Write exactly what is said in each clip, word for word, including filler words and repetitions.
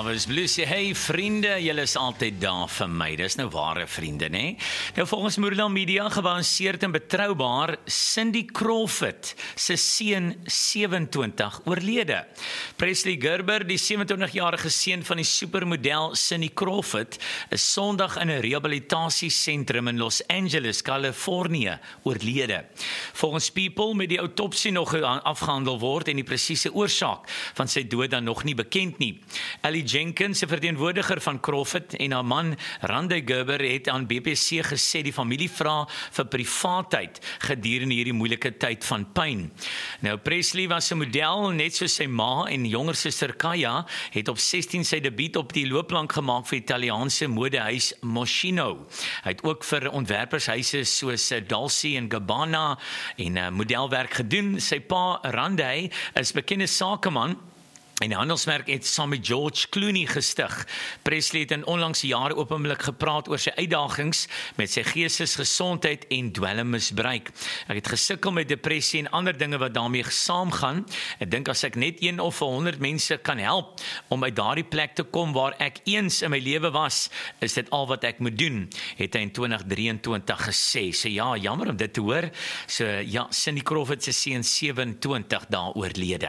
Elvis Blue sê, hey vriende, julle is altyd daar vir my. Dis nou ware vriende, né? Nou volgens Moerendal Media gebaseerd en betroubaar, Cindy Crawford se seun sewe-en-twintig oorlede. Presley Gerber, die sewe-en-twintigjarige seun van die supermodel Cindy Crawford, is Sondag in 'n rehabilitasiesentrum in Los Angeles, Kalifornië, oorlede. Volgens People moet die autopsie nog afgehandel word en die presiese oorsaak van sy dood dan nog nie bekend nie. Ellie Jenkins, 'n verteenwoordiger van Crawford en haar man Randy Gerber, het aan B B C gesê die familie vra vir privaatheid gedurende hierdie moeilike tyd van pyn. Nou, Presley was 'n model, net soos sy ma en jonger suster Kaya, het op sestien sy debuut op die loopplank gemaak vir Italiaanse modehuis Moschino. Hy het ook vir ontwerpershuise soos Dolce en Gabbana en uh, modelwerk gedoen. Sy pa Randy is bekende sakeman en die handelsmerk het saam met George Clooney gestig. Presley het in onlangse jare openlik gepraat oor sy uitdagings met sy geestesgesondheid en dwelmmisbruik. Ek het gesukkel met depressie en ander dinge wat daarmee saamgaan. Ek dink as ek net een of honderd mense kan help om uit daardie plek te kom waar ek eens in my lewe was, is dit al wat ek moet doen, het hy in twintig drieëntwintig gesê. So ja, jammer om dit te hoor. So ja, Cindy Crawford se seun sewe-en-twintig daar oorlede.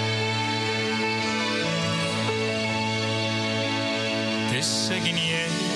Te seguinier